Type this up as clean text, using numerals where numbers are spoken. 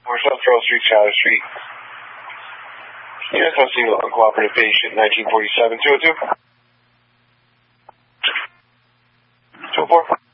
North South Pearl Street, Shadow Street. Yes, I'm single uncooperative patient, 1947, 202. 204.